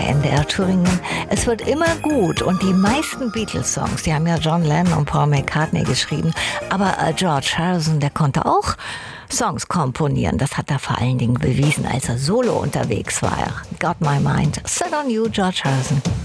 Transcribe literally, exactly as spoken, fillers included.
N D R Thüringen. Es wird immer gut und die meisten Beatles-Songs, die haben ja John Lennon und Paul McCartney geschrieben, aber äh, George Harrison, der konnte auch Songs komponieren. Das hat er vor allen Dingen bewiesen, als er solo unterwegs war. Got My Mind. Set on You, George Harrison.